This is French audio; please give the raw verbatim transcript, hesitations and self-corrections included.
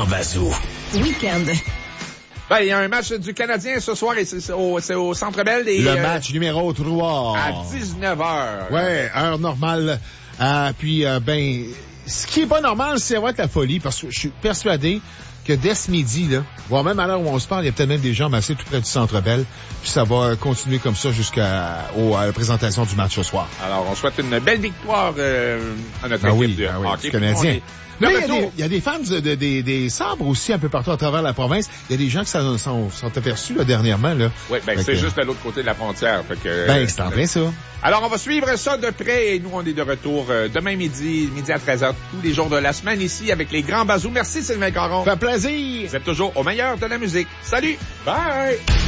Grand Bazou. Week-end. Ben, il y a un match du Canadien ce soir et c'est au, c'est au Centre Bell. Et, Le euh, match numéro trois. À dix-neuf heures. Ouais, heure normale. Euh, puis, euh, ben, ce qui est pas normal, c'est avoir de la folie, parce que je suis persuadé que dès ce midi, là, voire même à l'heure où on se parle, il y a peut-être même des gens massés tout près du Centre Bell, puis ça va continuer comme ça jusqu'à au, à la présentation du match ce soir. Alors, on souhaite une belle victoire euh, à notre Ah équipe oui, de ah oui, hockey. du Canadien. Mais il y, a retour. des, il y a des fans de, de, des, des sabres aussi un peu partout à travers la province. Il y a des gens qui s'en sont, sont aperçus là, dernièrement. Là. Oui, ben Fait c'est que, juste de l'autre côté de la frontière. Fait que, Ben, c'est en plein ça. Alors, on va suivre ça de près et nous, on est de retour euh, demain midi, midi à treize heures, tous les jours de la semaine ici avec les Grands Bazous. Merci Sylvain Caron. Ça fait plaisir. Vous êtes toujours au meilleur de la musique. Salut! Bye!